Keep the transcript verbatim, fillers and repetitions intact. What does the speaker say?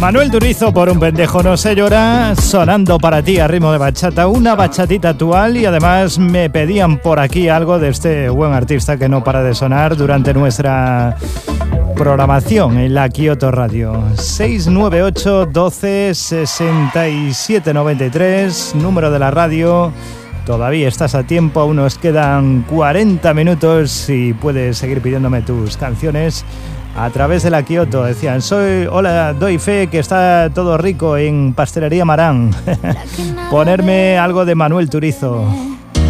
Manuel Turizo, por un pendejo no se llora, sonando para ti a ritmo de bachata, una bachatita actual, y además me pedían por aquí algo de este buen artista que no para de sonar durante nuestra programación en la Kyoto Radio. seis nueve ocho, doce, sesenta y siete noventa y tres, número de la radio. Todavía estás a tiempo, aún nos quedan cuarenta minutos y puedes seguir pidiéndome tus canciones a través de la Kyoto. Decían, soy, hola, doy fe que está todo rico en Pastelería Marán. Ponerme algo de Manuel Turizo.